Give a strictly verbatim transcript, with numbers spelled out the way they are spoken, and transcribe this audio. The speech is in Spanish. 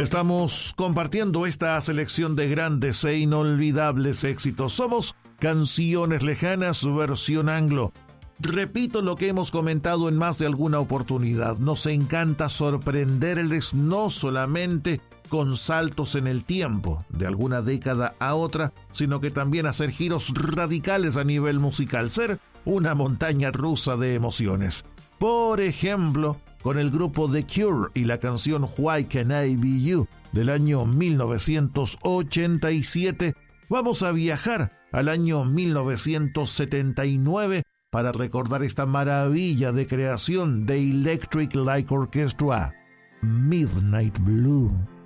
Estamos compartiendo esta selección de grandes e inolvidables éxitos. Somos Canciones Lejanas, versión anglo. Repito lo que hemos comentado en más de alguna oportunidad. Nos encanta sorprenderles no solamente con saltos en el tiempo, de alguna década a otra, sino que también hacer giros radicales a nivel musical, ser una montaña rusa de emociones. Por ejemplo, con el grupo The Cure y la canción Why Can't I Be You del año mil novecientos ochenta y siete, vamos a viajar al año mil novecientos setenta y nueve para recordar esta maravilla de creación de Electric Light Orchestra, Midnight Blue.